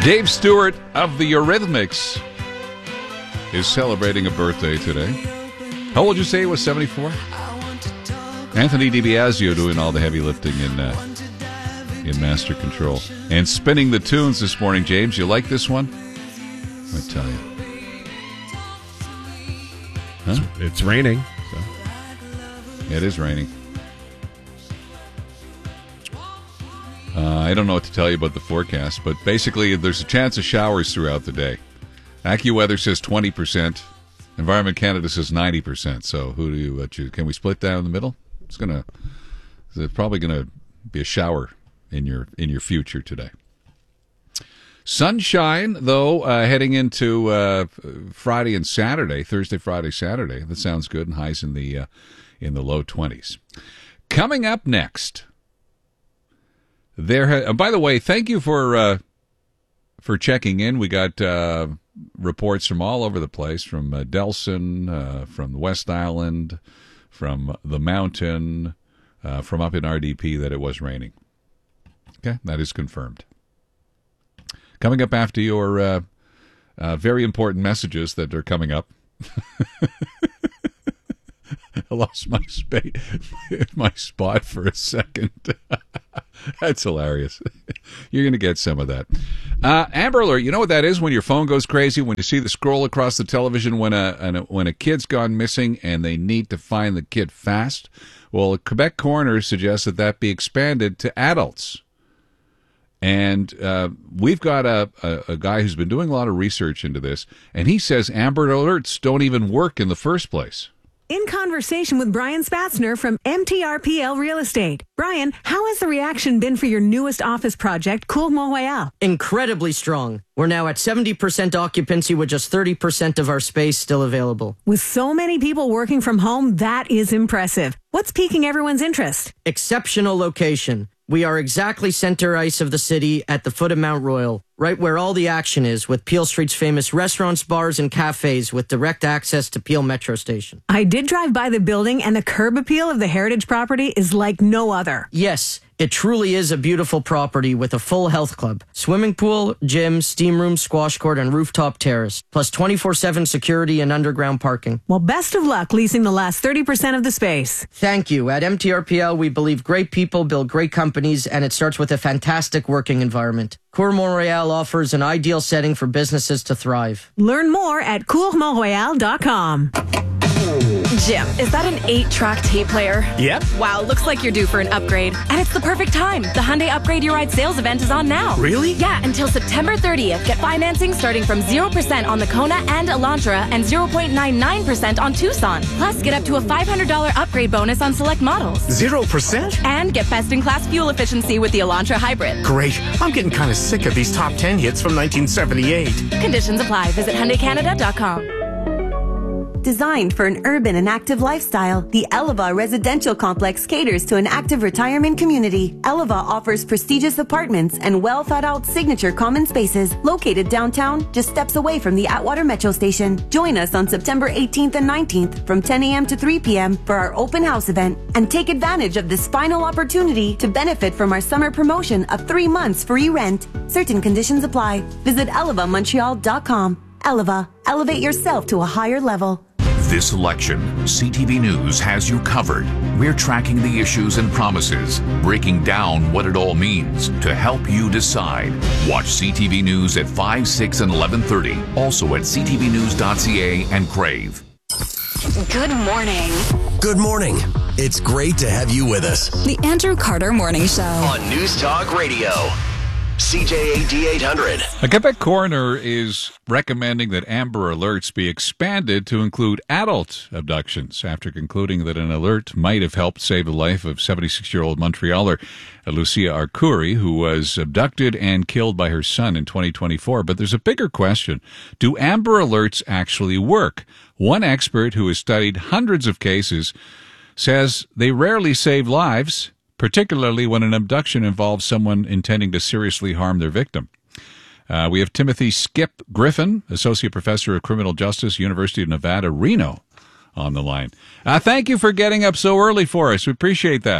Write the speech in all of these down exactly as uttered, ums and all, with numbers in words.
Dave Stewart of the Eurythmics is celebrating a birthday today. How old did you say he was? seventy-four? Anthony DiBiasio doing all the heavy lifting in uh, in Master Control. And spinning the tunes this morning, James. You like this one? I tell you. Huh? It's raining. So. Yeah, it is raining. Uh, I don't know what to tell you about the forecast, but basically there's a chance of showers throughout the day. AccuWeather says twenty percent. Environment Canada says ninety percent. So who do you uh, choose? Can we split that in the middle? It's gonna. It's probably gonna be a shower in your in your future today. Sunshine, though, uh, heading into uh, Friday and Saturday, Thursday, Friday, Saturday. That sounds good, and highs in the uh, in the low twenties. Coming up next. There. Ha- by the way, thank you for uh, for checking in. We got uh, reports from all over the place, from uh, Delson, uh, from the West Island, from the mountain, uh, from up in R D P that it was raining. Okay, that is confirmed. Coming up after your uh, uh, very important messages that are coming up. I lost my spa- my spot for a second. That's hilarious. You're going to get some of that. Uh, Amber Alert, you know what that is when your phone goes crazy, when you see the scroll across the television when a, a when a kid's gone missing and they need to find the kid fast? Well, Quebec coroner suggests that that be expanded to adults. And uh, we've got a, a, a guy who's been doing a lot of research into this, and he says Amber Alerts don't even work in the first place. In conversation with Brian Spatzner from M T R P L Real Estate. Brian, how has the reaction been for your newest office project, Cour Mont-Royal? Incredibly strong. We're now at seventy percent occupancy with just thirty percent of our space still available. With so many people working from home, that is impressive. What's piquing everyone's interest? Exceptional location. We are exactly center ice of the city at the foot of Mount Royal, right where all the action is, with Peel Street's famous restaurants, bars, and cafes with direct access to Peel Metro Station. I did drive by the building, and the curb appeal of the heritage property is like no other. Yes, it truly is a beautiful property with a full health club, swimming pool, gym, steam room, squash court, and rooftop terrace, plus twenty-four seven security and underground parking. Well, best of luck leasing the last thirty percent of the space. Thank you. At M T R P L, we believe great people build great companies, and it starts with a fantastic working environment. Cour Mont-Royal offers an ideal setting for businesses to thrive. Learn more at cour mont royal dot com. Jim, is that an eight-track tape player? Yep. Wow, looks like you're due for an upgrade. And it's the perfect time. The Hyundai Upgrade Your Ride sales event is on now. Really? Yeah, until September thirtieth. Get financing starting from zero percent on the Kona and Elantra and zero point nine nine percent on Tucson. Plus, get up to a five hundred dollars upgrade bonus on select models. Zero percent? And get best-in-class fuel efficiency with the Elantra Hybrid. Great. I'm getting kind of sick of these top ten hits from nineteen seventy-eight. Conditions apply. Visit Hyundai Canada dot com. Designed for an urban and active lifestyle, the Eleva Residential Complex caters to an active retirement community. Eleva offers prestigious apartments and well-thought-out signature common spaces located downtown, just steps away from the Atwater Metro Station. Join us on September eighteenth and nineteenth from ten a.m. to three p.m. for our open house event, and take advantage of this final opportunity to benefit from our summer promotion of three months free rent. Certain conditions apply. Visit eleva montreal dot com. Eleva, elevate yourself to a higher level. This election, C T V News has you covered. We're tracking the issues and promises, breaking down what it all means to help you decide. Watch C T V News at five, six, and eleven thirty. Also at c t v news dot c a and Crave. Good morning. Good morning. It's great to have you with us. The Andrew Carter Morning Show. On News Talk Radio. C J A D eight hundred. A Quebec coroner is recommending that Amber Alerts be expanded to include adult abductions after concluding that an alert might have helped save the life of seventy-six-year-old Montrealer Lucia Arcuri, who was abducted and killed by her son in twenty twenty-four. But there's a bigger question. Do Amber Alerts actually work? One expert who has studied hundreds of cases says they rarely save lives, particularly when an abduction involves someone intending to seriously harm their victim. Uh, we have Timothy Skip Griffin, Associate Professor of Criminal Justice, University of Nevada, Reno, on the line. Uh, thank you for getting up so early for us. We appreciate that.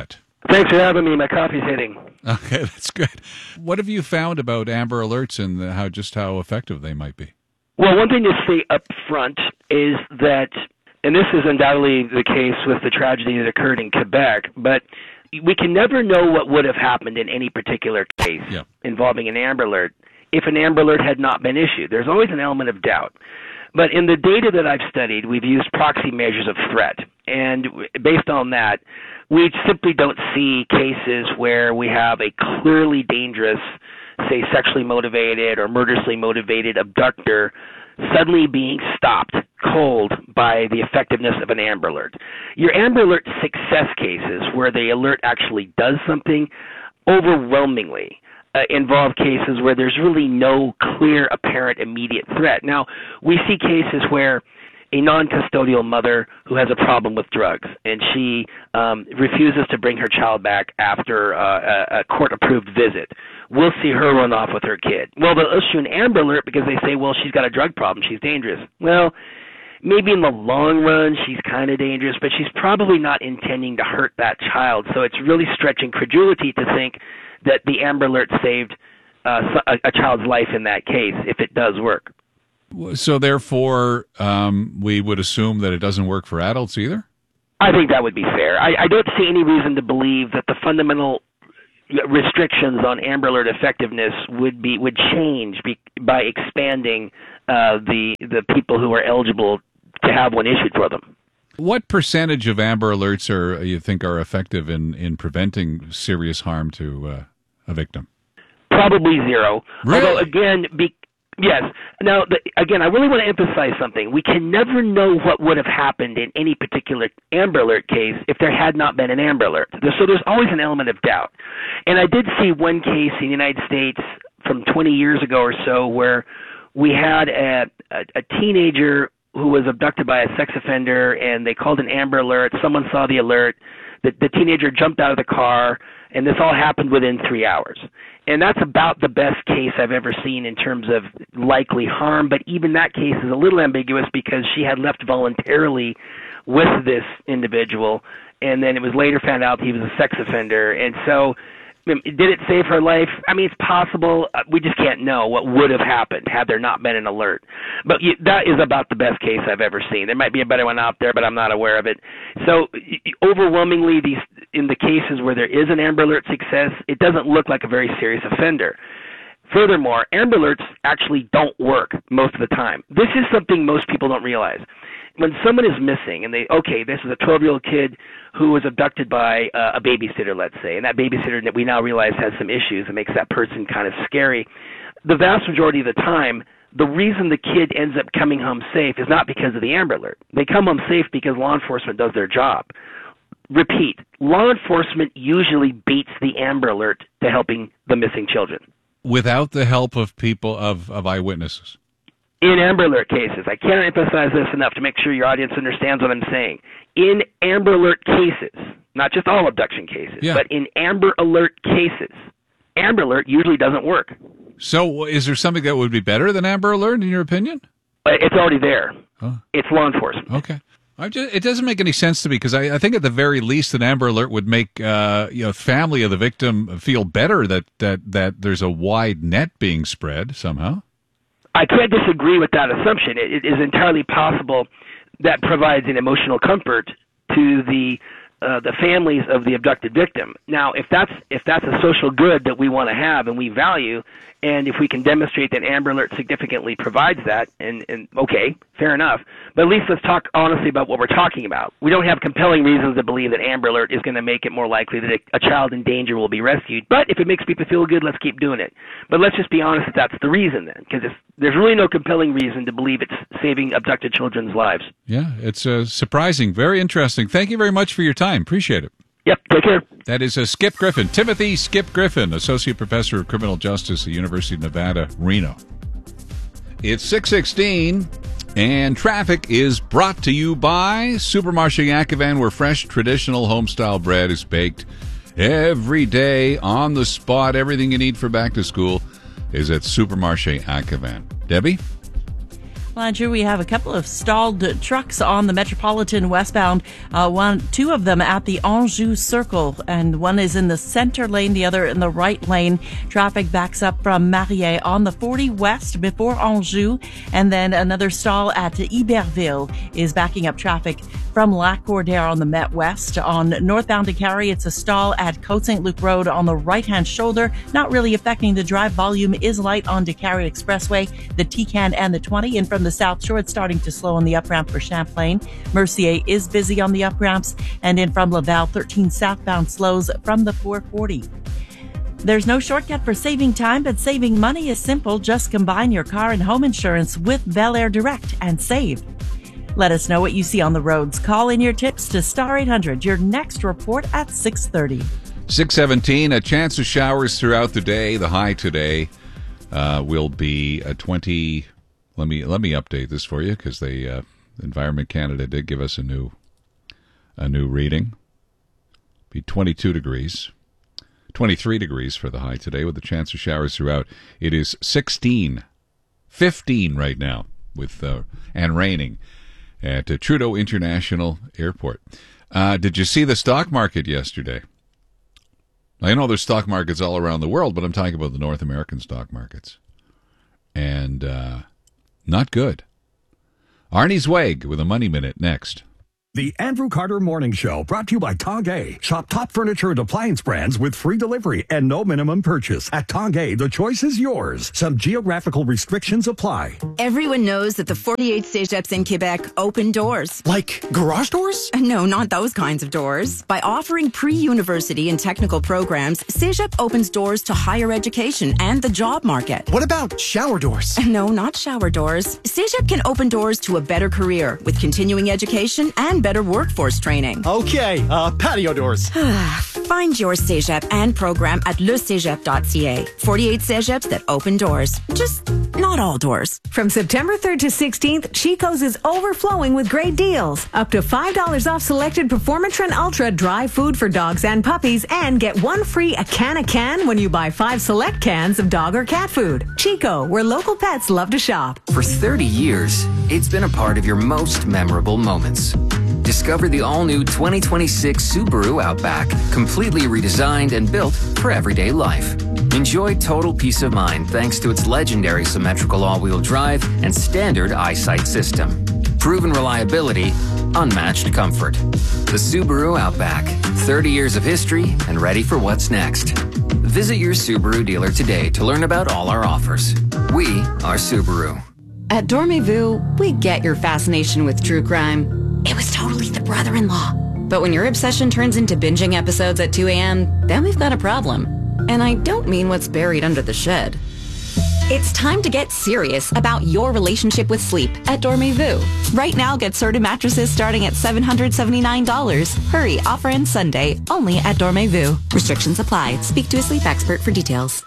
Thanks for having me. My coffee's hitting. Okay, that's good. What have you found about Amber Alerts and how just how effective they might be? Well, one thing to say up front is that, and this is undoubtedly the case with the tragedy that occurred in Quebec, but we can never know what would have happened in any particular case yeah. involving an Amber Alert if an Amber Alert had not been issued. There's always an element of doubt. But in the data that I've studied, we've used proxy measures of threat. And based on that, we simply don't see cases where we have a clearly dangerous, say, sexually motivated or murderously motivated abductor suddenly being stopped cold by the effectiveness of an Amber Alert. Your Amber Alert success cases where the alert actually does something overwhelmingly Uh, involve cases where there's really no clear, apparent, immediate threat. Now, we see cases where a non-custodial mother who has a problem with drugs and she um, refuses to bring her child back after uh, a, a court-approved visit. We'll see her run off with her kid. Well, they'll issue an Amber Alert because they say, well, she's got a drug problem, she's dangerous. Well, maybe in the long run she's kind of dangerous, but she's probably not intending to hurt that child. So it's really stretching credulity to think that the Amber Alert saved uh, a, a child's life in that case, if it does work. So therefore, um, we would assume that it doesn't work for adults either? I think that would be fair. I, I don't see any reason to believe that the fundamental restrictions on Amber Alert effectiveness would be would change be, by expanding uh, the the people who are eligible to have one issued for them. What percentage of Amber Alerts are you think are effective in, in preventing serious harm to uh, a victim? Probably zero. Really? Although, again, be, yes. Now, the, again, I really want to emphasize something. We can never know what would have happened in any particular Amber Alert case if there had not been an Amber Alert. So there's always an element of doubt. And I did see one case in the United States from twenty years ago or so where we had a, a, a teenager who was abducted by a sex offender, and they called an Amber Alert. Someone saw the alert. The, the teenager jumped out of the car, and this all happened within three hours. And that's about the best case I've ever seen in terms of likely harm, but even that case is a little ambiguous because she had left voluntarily with this individual, and then it was later found out he was a sex offender. And so did it save her life? I mean, it's possible. We just can't know what would have happened had there not been an alert. But you, that is about the best case I've ever seen. There might be a better one out there, but I'm not aware of it. So overwhelmingly, these in the cases where there is an Amber Alert success, it doesn't look like a very serious offender. Furthermore, Amber Alerts actually don't work most of the time. This is something most people don't realize. When someone is missing and they, okay, this is a twelve-year-old kid who was abducted by uh, a babysitter, let's say, and that babysitter that we now realize has some issues and makes that person kind of scary, the vast majority of the time, the reason the kid ends up coming home safe is not because of the Amber Alert. They come home safe because law enforcement does their job. Repeat, law enforcement usually beats the Amber Alert to helping the missing children. Without the help of people, of, of eyewitnesses? In Amber Alert cases, I can't emphasize this enough to make sure your audience understands what I'm saying. In Amber Alert cases, not just all abduction cases, yeah. but in Amber Alert cases, Amber Alert usually doesn't work. So is there something that would be better than Amber Alert, in your opinion? It's already there. Oh. It's law enforcement. Okay. I just, it doesn't make any sense to me because I, I think at the very least an Amber Alert would make uh, you know, family of the victim feel better that, that, that there's a wide net being spread somehow. I can't disagree with that assumption. It, it is entirely possible that provides an emotional comfort to the uh, the families of the abducted victim. Now, if that's if that's a social good that we want to have and we value, and if we can demonstrate that Amber Alert significantly provides that, and, and okay, fair enough. But at least let's talk honestly about what we're talking about. We don't have compelling reasons to believe that Amber Alert is going to make it more likely that a, a child in danger will be rescued. But if it makes people feel good, let's keep doing it. But let's just be honest that that's the reason then, because there's really no compelling reason to believe it's saving abducted children's lives. Yeah, it's uh, surprising, very interesting. Thank you very much for your time. Appreciate it. Yep, take care. That is uh, Skip Griffin, Timothy Skip Griffin, Associate Professor of Criminal Justice at the University of Nevada, Reno. It's six sixteen, and traffic is brought to you by Supermarché Yakhavan, where fresh, traditional home-style bread is baked every day on the spot. Everything you need for back to school is at Supermarché Yakhavan. Debbie? Andrew, we have a couple of stalled uh, trucks on the Metropolitan westbound. Uh, one, two of them at the Anjou Circle, and one is in the center lane, the other in the right lane. Traffic backs up from Marier on the forty west before Anjou, and then another stall at Iberville is backing up traffic from Lac Cordaire on the Met West. On northbound to Carrie, it's a stall at Côte Saint Luc Road on the right-hand shoulder. Not really affecting the drive. Volume is light on DeCarry Expressway, the T-Can and the twenty. And from the South Shore, it's starting to slow on the up-ramp for Champlain. Mercier is busy on the up-ramps. And in from Laval, thirteen southbound slows from the four forty. There's no shortcut for saving time, but saving money is simple. Just combine your car and home insurance with Bel Air Direct and save. Let us know what you see on the roads. Call in your tips to Star eight hundred. Your next report at six thirty. six seventeen, a chance of showers throughout the day. The high today uh, will be a twenty. Let me let me update this for you because they uh, Environment Canada did give us a new a new reading. Be twenty-two degrees, twenty-three degrees for the high today with a chance of showers throughout. It is sixteen, fifteen right now with uh, and raining at uh, Trudeau International Airport. Uh, did you see the stock market yesterday? I know there's stock markets all around the world, but I'm talking about the North American stock markets. And uh, not good. Arnie Zweig with a Money Minute next. The Andrew Carter Morning Show, brought to you by Tongue. Shop top furniture and appliance brands with free delivery and no minimum purchase. At Tongue, the choice is yours. Some geographical restrictions apply. Everyone knows that the forty-eight cégeps in Quebec open doors. Like garage doors? No, not those kinds of doors. By offering pre-university and technical programs, Cégep opens doors to higher education and the job market. What about shower doors? No, not shower doors. Cégep can open doors to a better career with continuing education and better workforce training. Okay, uh, patio doors. Find your Cégep and program at le cégep dot c a. forty-eight Cégeps that open doors. Just not all doors. From September third to sixteenth, Chico's is overflowing with great deals. Up to five dollars off selected Performatrin Ultra dry food for dogs and puppies, and get one free a can a can when you buy five select cans of dog or cat food. Chico, where local pets love to shop. For thirty years, it's been a part of your most memorable moments. Discover the all-new twenty twenty-six Subaru Outback, completely redesigned and built for everyday life. Enjoy total peace of mind thanks to its legendary symmetrical all-wheel drive and standard EyeSight system. Proven reliability, unmatched comfort. The Subaru Outback, thirty years of history and ready for what's next. Visit your Subaru dealer today to learn about all our offers. We are Subaru. At Dormez-vous, we get your fascination with true crime. It was totally the brother-in-law. But when your obsession turns into binging episodes at two a.m., then we've got a problem. And I don't mean what's buried under the shed. It's time to get serious about your relationship with sleep at Dormez-vous. Right now, get Serta mattresses starting at seven hundred seventy-nine dollars. Hurry, offer ends Sunday, only at Dormez-vous. Restrictions apply. Speak to a sleep expert for details.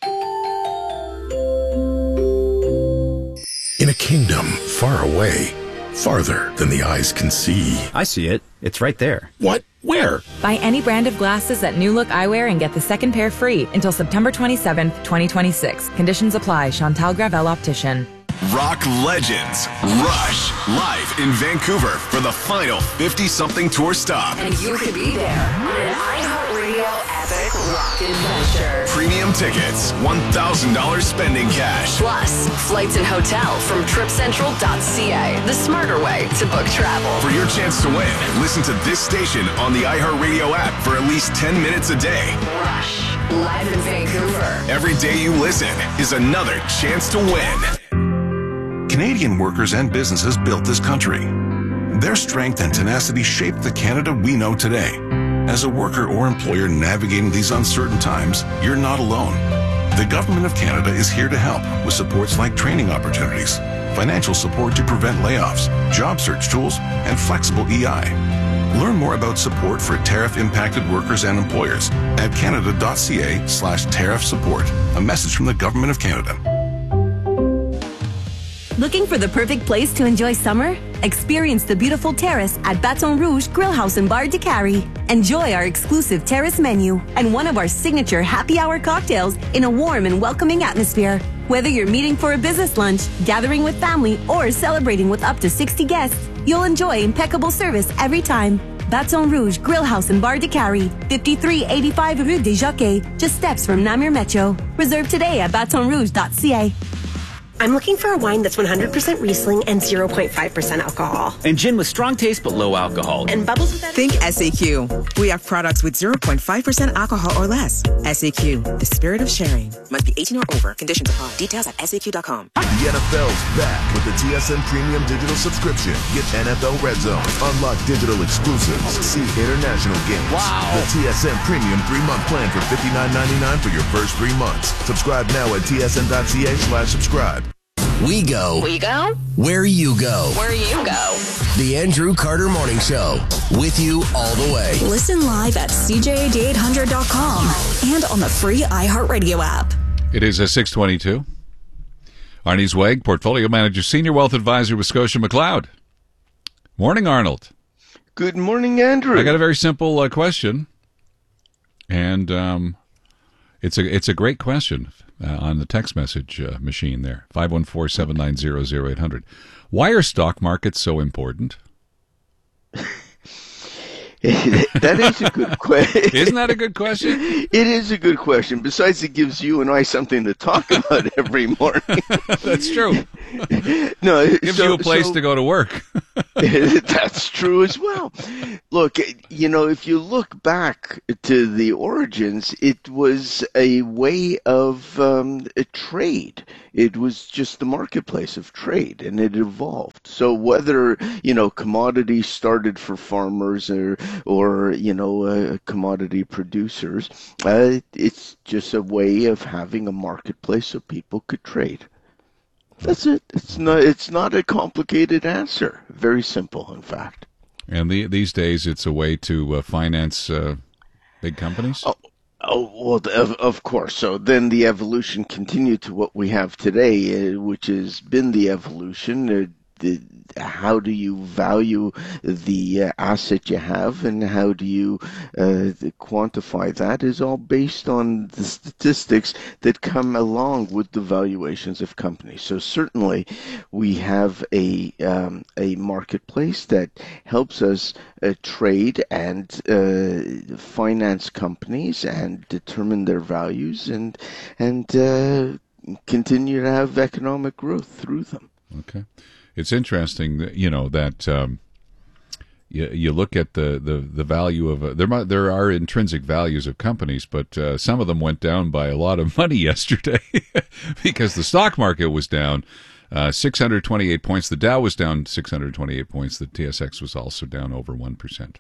In a kingdom far away, farther than the eyes can see. I see it. It's right there. What? Where? Buy any brand of glasses at New Look Eyewear and get the second pair free until September twenty-seventh, twenty twenty-six. Conditions apply. Chantal Gravel Optician. Rock Legends Rush live in Vancouver for the final fifty-something tour stop. And you could be there on an iHeartRadio epic rock adventure. Premium tickets, one thousand dollars spending cash. Plus, flights and hotel from trip central dot c a, the smarter way to book travel. For your chance to win, listen to this station on the iHeartRadio app for at least ten minutes a day. Rush, live in Vancouver. Every day you listen is another chance to win. Canadian workers and businesses built this country. Their strength and tenacity shaped the Canada we know today. As a worker or employer navigating these uncertain times, you're not alone. The Government of Canada is here to help with supports like training opportunities, financial support to prevent layoffs, job search tools, and flexible E I. Learn more about support for tariff-impacted workers and employers at canada dot c a slash tariff support. A message from the Government of Canada. Looking for the perfect place to enjoy summer? Experience the beautiful terrace at Baton Rouge Grill House and Bar DeCarry. Enjoy our exclusive terrace menu and one of our signature happy hour cocktails in a warm and welcoming atmosphere. Whether you're meeting for a business lunch, gathering with family, or celebrating with up to sixty guests, you'll enjoy impeccable service every time. Baton Rouge Grill House and Bar de Cary, fifty-three eighty-five Rue des Jockeys, just steps from Namur Metro. Reserve today at baton rouge dot c a. I'm looking for a wine that's one hundred percent Riesling and zero point five percent alcohol. And gin with strong taste but low alcohol. And bubbles with that. Think S A Q. We have products with zero point five percent alcohol or less. S A Q, the spirit of sharing. Must be eighteen or over. Conditions apply. Details at S A Q dot com. The N F L's back with the T S N Premium Digital Subscription. Get N F L Red Zone, unlock digital exclusives, see international games. Wow. The T S N Premium three-month plan for fifty-nine ninety-nine for your first three months. Subscribe now at T S N dot C A slash subscribe. We go. We go? Where you go. Where you go. The Andrew Carter Morning Show. With you all the way. Listen live at C J A D eight hundred dot com and on the free iHeartRadio app. It is a six twenty-two. Arnie Zweig, Portfolio Manager, Senior Wealth Advisor with Scotia McLeod. Morning, Arnold. Good morning, Andrew. I got a very simple uh, question, and um, it's a it's a great question. Uh, on the text message uh, machine there, five one four, seven nine zero, zero eight hundred. Why are stock markets so important? That is a good question. Isn't that a good question? It is a good question. Besides, it gives you and I something to talk about every morning. That's true. No, it gives so, you a place so, to go to work. That's true as well. Look, you know, if you look back to the origins, it was a way of um, a trade. It was just the marketplace of trade, and it evolved. So whether, you know, commodities started for farmers or, or you know, uh, commodity producers, uh, it's just a way of having a marketplace so people could trade. That's it. It's not. It's not a complicated answer. Very simple, in fact. And the, these days, it's a way to uh, finance uh, big companies. Oh, oh well, of, of course. So then the evolution continued to what we have today, uh, which has been the evolution. Uh, the, how do you value the uh, asset you have, and how do you uh, quantify that is all based on the statistics that come along with the valuations of companies. So certainly we have a um, a marketplace that helps us uh, trade and uh, finance companies and determine their values and and uh, continue to have economic growth through them. Okay. It's interesting, that, you know, that um, you, you look at the, the, the value of a, there. Might, there are intrinsic values of companies, but uh, some of them went down by a lot of money yesterday because the stock market was down uh, six hundred twenty-eight points. The Dow was down six hundred twenty-eight points. The T S X was also down over one percent.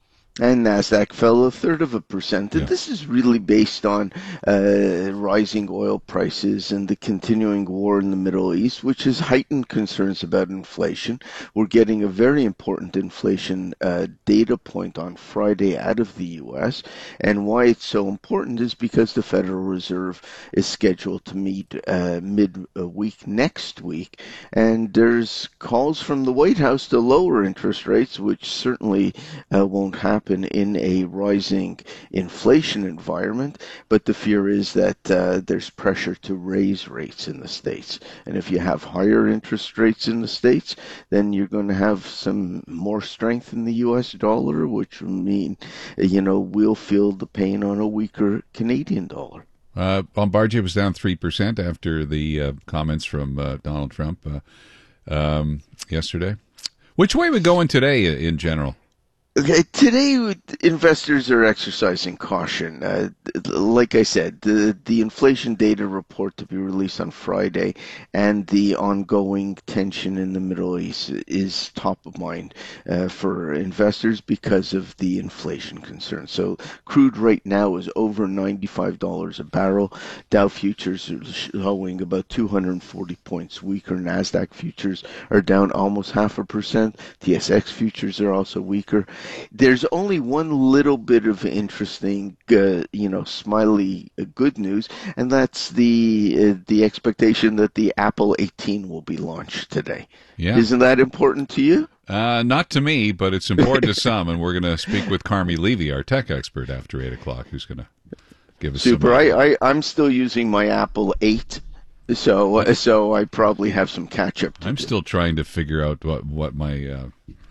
And NASDAQ fell a third of a percent. And yeah. This is really based on uh, rising oil prices and the continuing war in the Middle East, which has heightened concerns about inflation. We're getting a very important inflation uh, data point on Friday out of the U S. And why it's so important is because the Federal Reserve is scheduled to meet uh, mid-week next week. And there's calls from the White House to lower interest rates, which certainly uh, won't happen in a rising inflation environment, but the fear is that uh, there's pressure to raise rates in the States. And if you have higher interest rates in the States, then you're going to have some more strength in the U S dollar, which will mean, you know, we'll feel the pain on a weaker Canadian dollar. Uh, Bombardier was down three percent after the uh, comments from uh, Donald Trump uh, um, yesterday. Which way are we going today in general? Okay, today investors are exercising caution. Uh, like I said, the the inflation data report to be released on Friday and the ongoing tension in the Middle East is top of mind uh, for investors because of the inflation concern. So crude right now is over ninety-five dollars a barrel. Dow futures are showing about two hundred forty points weaker. NASDAQ futures are down almost half a percent. T S X futures are also weaker. There's only one little bit of interesting, uh, you know, smiley uh, good news, and that's the uh, the expectation that the Apple eighteen will be launched today. Yeah. Isn't that important to you? Uh, not to me, but it's important to some, and we're going to speak with Carmi Levy, our tech expert, after eight o'clock, who's going to give us Super. some... I, I, I'm still using my Apple eight. So, so I probably have some catch up. I'm do. still trying to figure out what what my uh,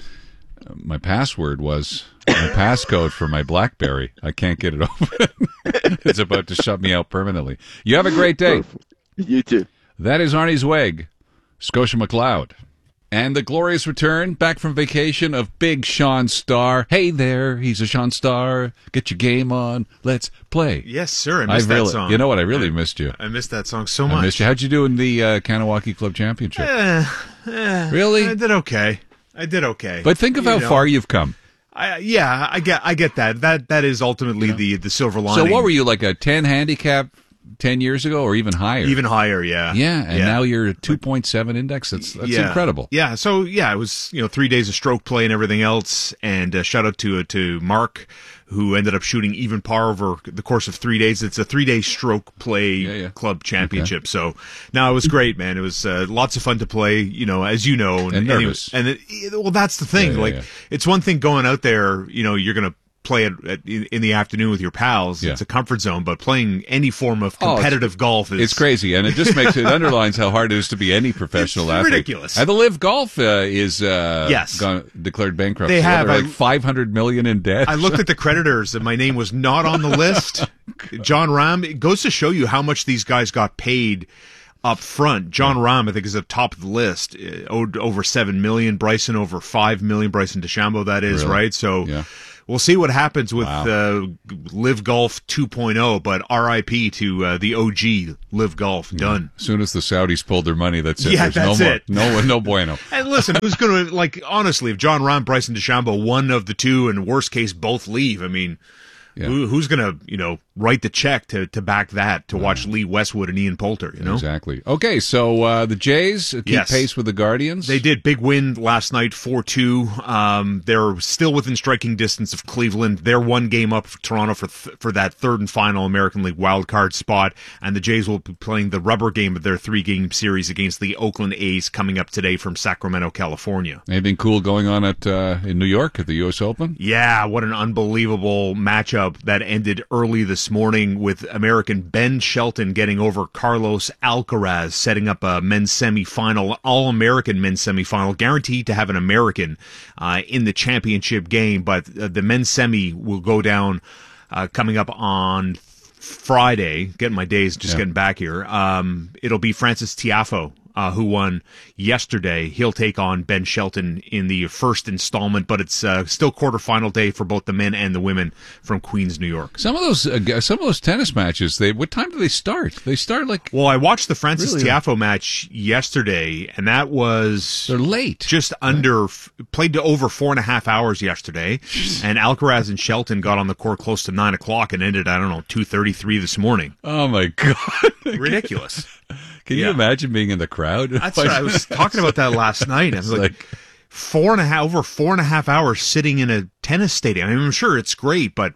my password was. My passcode for my BlackBerry. I can't get it open. It's about to shut me out permanently. You have a great day. You too. That is Arnie Zweig, Scotia McLeod. And the glorious return back from vacation of Big Sean Starr. Hey there, he's a Sean Starr. Get your game on. Let's play. Yes, sir. I missed I really, that song. You know what? I really I, missed you. I missed that song so much. I missed you. How'd you do in the uh, Kanawaki Club Championship? Eh, eh, really? I did okay. I did okay. But think of you how know. far you've come. I, yeah, I get, I get that. That that is ultimately yeah. the the silver lining. So what were you, like a ten handicap ten years ago, or even higher? Even higher, yeah. Yeah, and yeah. now you're a two point seven index. That's that's yeah. incredible. Yeah. So yeah, it was you know three days of stroke play and everything else. And uh, shout out to uh, to Mark, who ended up shooting even par over the course of three days. It's a three-day stroke play yeah, yeah. club championship. Okay. So, no, it was great, man. It was uh, lots of fun to play, you know, as you know. And, and nervous. And, it, well, that's the thing. Yeah, yeah, like, yeah. it's one thing going out there, you know, you're going to play it at, in the afternoon with your pals. Yeah. It's a comfort zone, but playing any form of competitive oh, golf is... It's crazy, and it just makes it underlines how hard it is to be any professional it's athlete. ridiculous. And the Live Golf uh, is uh, yes. gone, declared bankruptcy. They have. They're like I, five hundred million dollars in debt. I looked at the creditors, and my name was not on the list. John Rahm, it goes to show you how much these guys got paid up front. John Rahm, I think, is at the top of the list, uh, owed over seven million dollars. Bryson over five million dollars. Bryson DeChambeau, that is, really? right? So... Yeah. We'll see what happens with wow. uh, Live Golf two point oh, but R I P to uh, the O G Live Golf. Done. As soon as the Saudis pulled their money, that's it. Yeah, There's that's no more, it. No, no bueno. And listen, who's going to, like, honestly, if John Rahm, Bryson DeChambeau, one of the two, and worst case, both leave, I mean, yeah. who, who's going to, you know, write the check to, to back that, to watch Lee Westwood and Ian Poulter, you know? Exactly. Okay, so uh, the Jays keep yes. pace with the Guardians. They did. Big win last night, four two. Um, they're still within striking distance of Cleveland. They're one game up for Toronto for th- for that third and final American League wildcard spot, and the Jays will be playing the rubber game of their three-game series against the Oakland A's coming up today from Sacramento, California. Anything cool going on at uh, in New York at the U S Open? Yeah, what an unbelievable matchup that ended early this morning with American Ben Shelton getting over Carlos Alcaraz, setting up a men's semifinal, all-American men's semifinal, guaranteed to have an American uh, in the championship game. But uh, the men's semi will go down uh, coming up on Friday. Getting my days, just yeah. getting back here. Um, it'll be Francis Tiafoe. Uh, who won yesterday. He'll take on Ben Shelton in the first installment, but it's uh, still quarterfinal day for both the men and the women from Queens, New York. Some of those uh, some of those tennis matches, they what time do they start? They start like... Well, I watched the Francis really? Tiafoe match yesterday, and that was... They're late. Just under... Played to over four and a half hours yesterday, and Alcaraz and Shelton got on the court close to nine o'clock and ended, I don't know, two thirty-three this morning. Oh, my God. Ridiculous. Can yeah. you imagine being in the crowd? That's what I was talking about that last night. I was like, like four and a half, over four and a half hours sitting in a tennis stadium. I mean, I'm sure it's great, but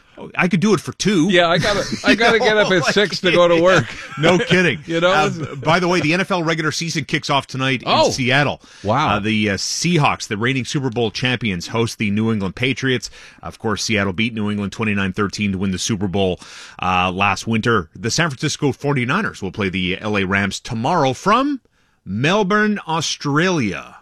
I could do it for two. Yeah, I gotta, I gotta know, get up at like, six to go to work. No kidding. You know. Uh, by the way, the N F L regular season kicks off tonight oh, in Seattle. Wow. Uh, the uh, Seahawks, the reigning Super Bowl champions, host the New England Patriots. Of course, Seattle beat New England twenty-nine thirteen to win the Super Bowl uh, last winter. The San Francisco forty-niners will play the L A Rams tomorrow from Melbourne, Australia.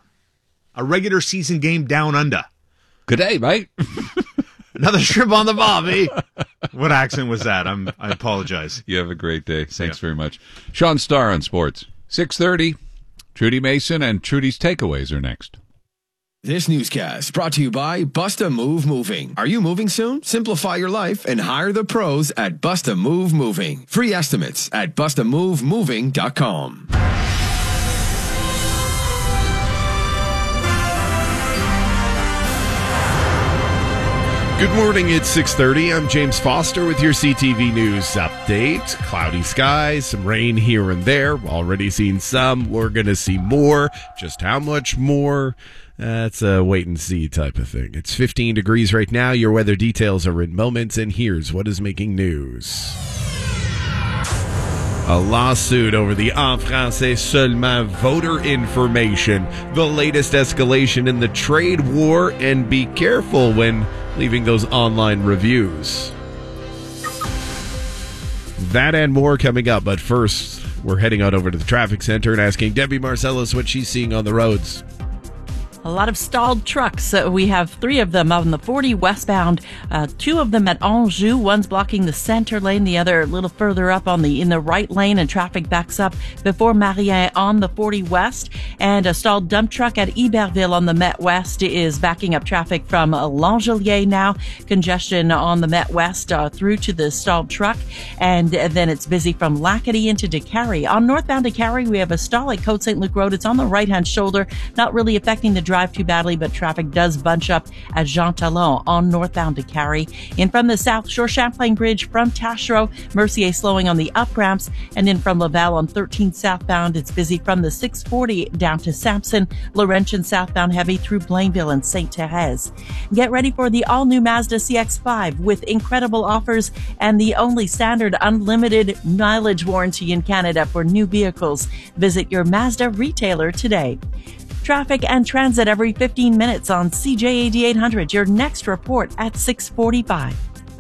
A regular season game down under. Good day, mate. Another shrimp on the bobby. What accent was that? I'm, I apologize. You have a great day. Thanks yeah. very much. Sean Starr on Sports. six thirty. Trudy Mason and Trudy's Takeaways are next. This newscast brought to you by Busta Move Moving. Are you moving soon? Simplify your life and hire the pros at Busta Move Moving. Free estimates at busta move moving dot com. Good morning, it's six thirty. I'm James Foster with your C T V News update. Cloudy skies, some rain here and there. Already seen some. We're going to see more. Just how much more? That's a wait and see type of thing. It's fifteen degrees right now. Your weather details are in moments, and here's what is making news. A lawsuit over the en français seulement voter information, the latest escalation in the trade war, and be careful when leaving those online reviews. That and more coming up, but first, we're heading out over to the traffic center and asking Debbie Marcellus what she's seeing on the roads. A lot of stalled trucks. Uh, we have three of them on the forty westbound. Uh, two of them at Anjou. One's blocking the center lane. The other a little further up on the in the right lane, and traffic backs up before Marien on the forty west. And a stalled dump truck at Iberville on the Met West is backing up traffic from uh, L'Angelier now. Congestion on the Met West uh, through to the stalled truck. And uh, then it's busy from Lacadie into DeCarry. On northbound DeCarry, we have a stall at Côte Saint Luc Road. It's on the right-hand shoulder, not really affecting the drive too badly, but traffic does bunch up at Jean Talon on northbound DeCarry. In from the South Shore Champlain Bridge from Taschereau, Mercier slowing on the up ramps, and in from Laval on thirteen southbound, it's busy from the six forty down to Sampson, Laurentian southbound heavy through Blainville and Sainte Therese. Get ready for the all-new Mazda C X five with incredible offers and the only standard unlimited mileage warranty in Canada for new vehicles. Visit your Mazda retailer today. Traffic and transit every fifteen minutes on C J A D eight hundred. Your next report at six forty-five.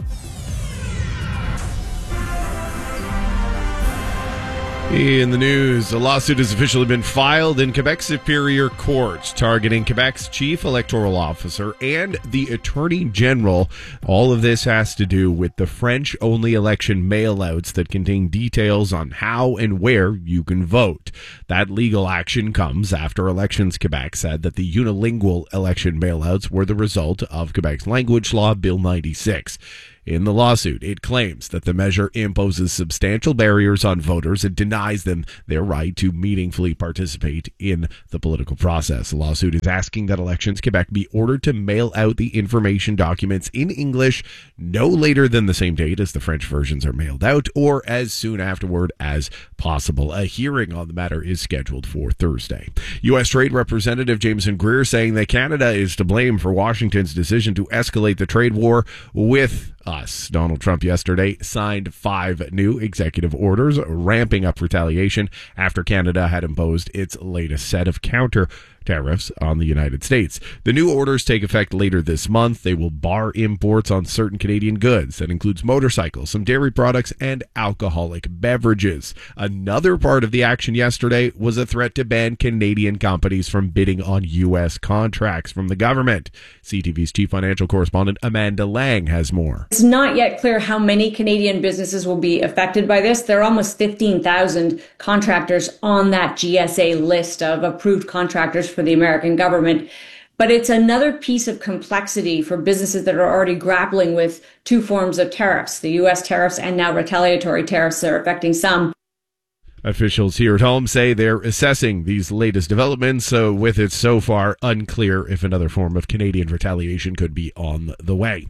In the news, a lawsuit has officially been filed in Quebec Superior Court targeting Quebec's chief electoral officer and the attorney general. All of this has to do with the French-only election mailouts that contain details on how and where you can vote. That legal action comes after Elections Quebec said that the unilingual election mailouts were the result of Quebec's language law, Bill ninety-six. In the lawsuit, it claims that the measure imposes substantial barriers on voters and denies them their right to meaningfully participate in the political process. The lawsuit is asking that Elections Quebec be ordered to mail out the information documents in English no later than the same date as the French versions are mailed out, or as soon afterward as possible. A hearing on the matter is scheduled for Thursday. U S Trade Representative Jameson Greer saying that Canada is to blame for Washington's decision to escalate the trade war with us. Donald Trump yesterday signed five new executive orders ramping up retaliation after Canada had imposed its latest set of counter tariffs on the United States. The new orders take effect later this month. They will bar imports on certain Canadian goods. That includes motorcycles, some dairy products, and alcoholic beverages. Another part of the action yesterday was a threat to ban Canadian companies from bidding on U S contracts from the government. C T V's chief financial correspondent Amanda Lang has more. It's not yet clear how many Canadian businesses will be affected by this. There are almost fifteen thousand contractors on that G S A list of approved contractors for the American government. But it's another piece of complexity for businesses that are already grappling with two forms of tariffs, the U S tariffs and now retaliatory tariffs that are affecting some. Officials here at home say they're assessing these latest developments, so with it so far unclear if another form of Canadian retaliation could be on the way.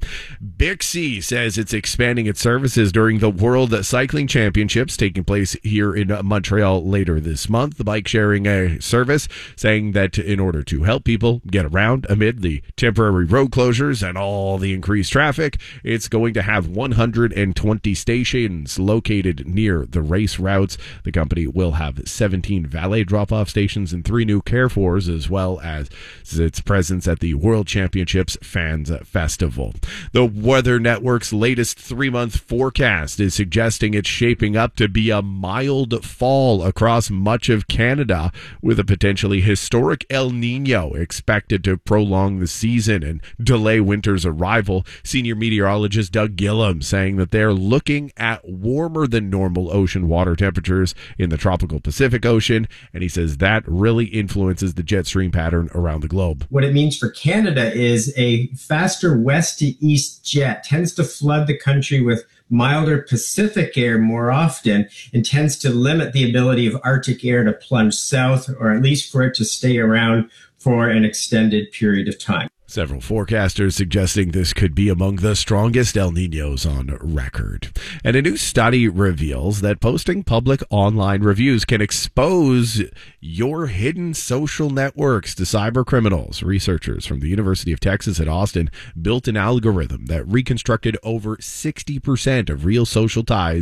Bixi says it's expanding its services during the World Cycling Championships taking place here in Montreal later this month. The bike sharing a service saying that in order to help people get around amid the temporary road closures and all the increased traffic, it's going to have one hundred twenty stations located near the race routes. The company will have seventeen valet drop-off stations and three new Carrefours, as well as its presence at the World Championships Fans Festival. The Weather Network's latest three-month forecast is suggesting it's shaping up to be a mild fall across much of Canada, with a potentially historic El Nino expected to prolong the season and delay winter's arrival. Senior meteorologist Doug Gillum saying that they're looking at warmer than normal ocean water temperatures in the tropical Pacific Ocean, and he says that really influences the jet stream pattern around the globe. What it means for Canada is a faster west to east jet tends to flood the country with milder Pacific air more often and tends to limit the ability of Arctic air to plunge south, or at least for it to stay around for an extended period of time. Several forecasters suggesting this could be among the strongest El Ninos on record. And a new study reveals that posting public online reviews can expose your hidden social networks to cyber criminals. Researchers from the University of Texas at Austin built an algorithm that reconstructed over sixty percent of real social ties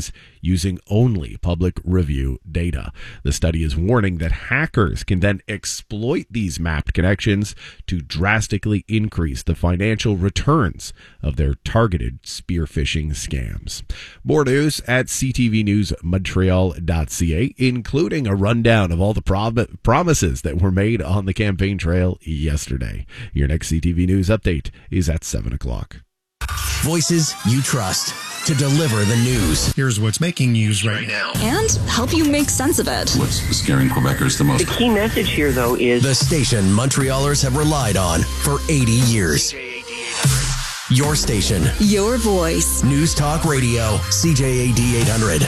using only public review data. The study is warning that hackers can then exploit these mapped connections to drastically increase the financial returns of their targeted spear phishing scams. More news at c t v news montreal dot c a, including a rundown of all the prom- promises that were made on the campaign trail yesterday. Your next C T V News update is at seven o'clock. Voices you trust to deliver the news. Here's what's making news right now. And help you make sense of it. What's scaring Quebecers the most? The key message here, though, is the station Montrealers have relied on for eighty years. Your station. Your voice. News Talk Radio. C J A D eight hundred.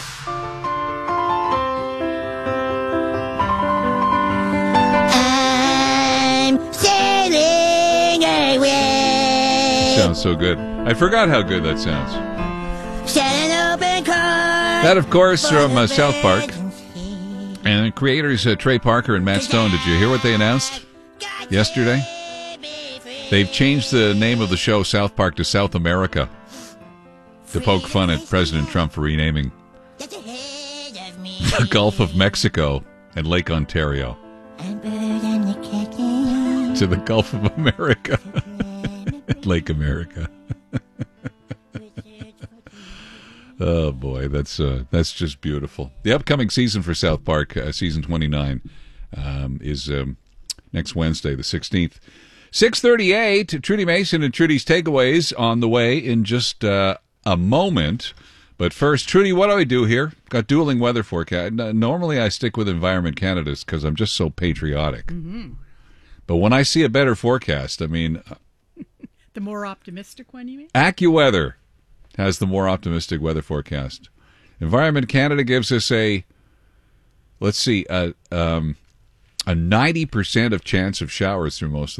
I'm sailing away. Sounds so good. I forgot how good that sounds. Open that, of course, from uh, South Park. And the creators uh, Trey Parker and Matt Stone, did you hear what they announced yesterday? They've changed the name of the show South Park to South America to poke fun at President Trump for renaming the Gulf of Mexico and Lake Ontario to the Gulf of America and Lake America. Oh boy, that's uh, that's just beautiful. The upcoming season for South Park, uh, season twenty-nine, um, is um, next Wednesday, the sixteenth. six thirty-eight, Trudy Mason and Trudy's Takeaways on the way in just uh, a moment. But first, Trudy, what do I do here? Got dueling weather forecast. Normally I stick with Environment Canada because I'm just so patriotic. Mm-hmm. But when I see a better forecast, I mean... the more optimistic one, you mean? AccuWeather has the more optimistic weather forecast. Environment Canada gives us a, let's see, a, um, a ninety percent of chance of showers through most of